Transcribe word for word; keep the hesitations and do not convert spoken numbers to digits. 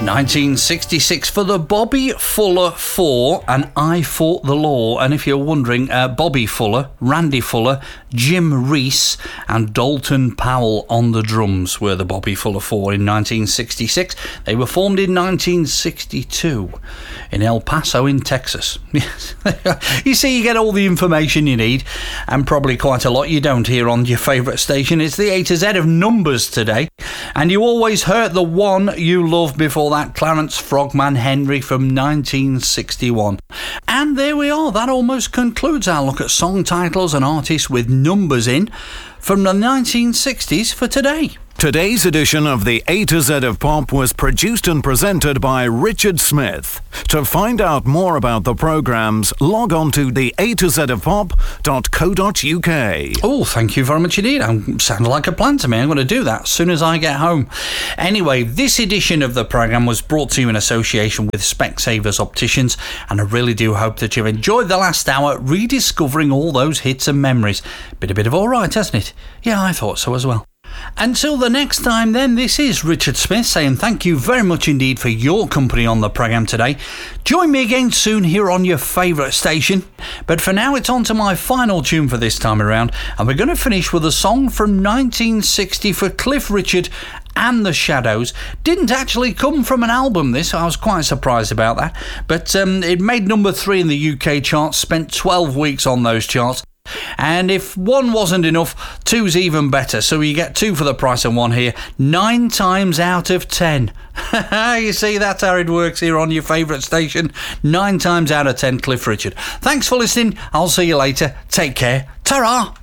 nineteen sixty-six for the Bobby Fuller Four and I Fought the Law. And if you're wondering, uh, Bobby Fuller, Randy Fuller, Jim Reese and Dalton Powell on the drums were the Bobby Fuller Four in nineteen sixty-six. They were formed in nineteen sixty-two in El Paso in Texas. You see, you get all the information you need, and probably quite a lot you don't hear on your favourite station. It's the A to Z of numbers today, and you always heard the one you love before that, Clarence Frogman Henry from nineteen sixty-one. And there we are, that almost concludes our look at song titles and artists with numbers in from the nineteen sixties for today. Today's edition of the A to Z of Pop was produced and presented by Richard Smith. To find out more about the programmes, log on to the a to z of pop dot co dot uk. Oh, thank you very much indeed. I'm sounding like a plan to me. I'm going to do that as soon as I get home. Anyway, this edition of the programme was brought to you in association with Specsavers Opticians, and I really do hope that you've enjoyed the last hour rediscovering all those hits and memories. Been a bit of all right, hasn't it? Yeah, I thought so as well. Until the next time then, this is Richard Smith saying thank you very much indeed for your company on the programme today. Join me again soon here on your favourite station. But for now, it's on to my final tune for this time around, and we're going to finish with a song from nineteen sixty for Cliff Richard and the Shadows. Didn't actually come from an album, this. I was quite surprised about that. But um, it made number three in the U K charts, spent twelve weeks on those charts. And if one wasn't enough, two's even better. So you get two for the price of one here. Nine times out of ten. You see, that's how it works here on your favourite station. Nine times out of ten, Cliff Richard. Thanks for listening. I'll see you later. Take care. Ta-ra!